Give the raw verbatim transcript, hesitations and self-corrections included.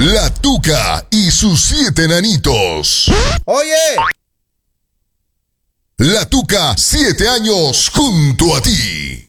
La Tuca y sus siete enanitos. Oye. La Tuca, siete años junto a ti.